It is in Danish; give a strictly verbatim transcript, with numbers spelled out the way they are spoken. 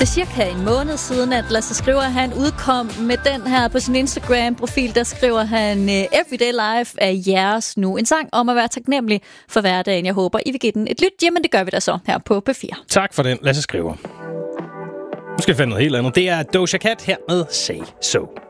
Det er cirka en måned siden, at Lasse Skriver, han udkom med den her på sin Instagram-profil. Der skriver han, Everyday Life er jeres nu. En sang om at være taknemmelig for hverdagen. Jeg håber, I vil give den et lyt. Jamen, det gør vi da så her på P fire. Tak for den, Lasse Skriver. Nu skal vi finde noget helt andet. Det er Doja Cat her med Say So.